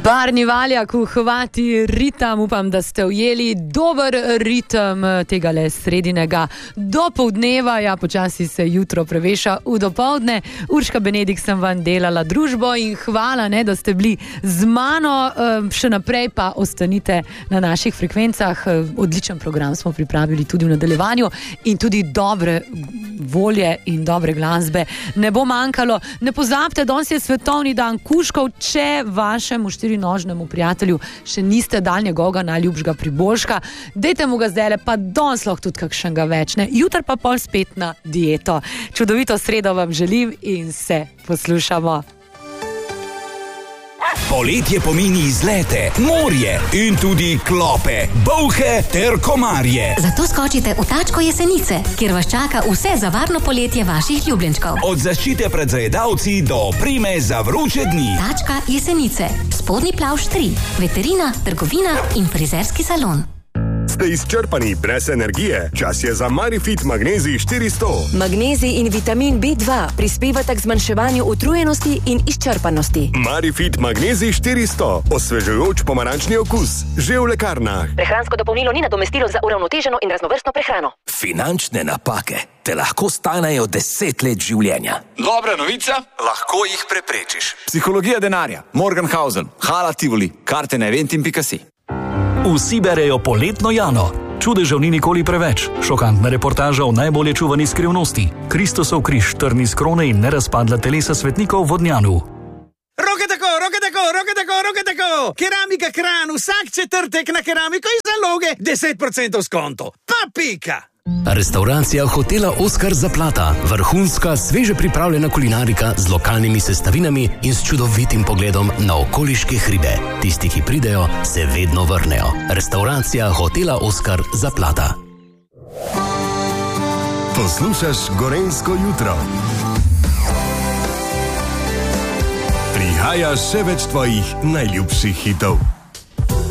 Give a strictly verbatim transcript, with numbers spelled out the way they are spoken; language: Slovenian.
Barni Valjak, uhvati ritem, upam, da ste ujeli dober ritem tega le sredinega dopoldneva, ja, počasi se jutro preveša v dopoldne. Urška Benedikt sem vam delala družbo in hvala, ne, da ste bili z mano, še naprej pa ostanite na naših frekvencah. Odličen program smo pripravili tudi v nadaljevanju in tudi dobre volje in dobre glasbe ne bo manjkalo. Ne pozabite, danes je svetovni dan kužkov, če vašemu štirinožnemu prijatelju še niste dal njegovega najljubšega priboljška, dejte mu ga zdajle, pa danes lahko tudi kakšnega več, ne? Jutr pa pol spet na dieto. Čudovito sredo vam želim in se poslušamo. Poletje pomeni izlete, morje in tudi klope, bolhe ter komarje. Zato skočite v Tačko Jesenice, kjer vas čaka vse za varno poletje vaših ljubljenčkov. Od zaščite pred zajedavci do opreme za vroče dni. Tačka Jesenice, Spodnji Plavž tri, veterina, trgovina in frizerski salon. Ste izčrpani brez energije? Čas je za Marifit Magnezij štiristo. Magnezij in vitamin B dva prispevata k zmanjševanju utrujenosti in izčrpanosti. Marifit Magnezij štiristo. Osvežujoč pomarančni okus. Že v lekarnah. Prehransko dopolnilo ni nadomestilo za uravnoteženo in raznovrstno prehrano. Finančne napake te lahko stanejo deset let življenja. Dobra novica? Lahko jih preprečiš. Psihologija denarja, Morgenhausen, Hala Tivoli, karte na eventim pika si. Vsi berejo poletno Jano. Čudežev ni nikoli preveč. Šokantna reportaža o najbolje čuvani skrivnosti. Kristosov križ, trn iz krone in nerazpadla telesa svetnikov v Vodnjanu. Roke tako, roke tako, roke tako, roke tako. Keramika Kran, vsak četrtek na keramiko iz zaloge deset procentov skonto. Pa pika! Restauracija hotela Oskar Zaplata. Vrhunska, sveže pripravljena kulinarika z lokalnimi sestavinami in s čudovitim pogledom na okoliške hribe. Tisti, ki pridejo, se vedno vrnejo. Restauracija hotela Oskar Zaplata. Poslušaš Gorenjsko jutro. Prihaja še več tvojih najljubših hitov.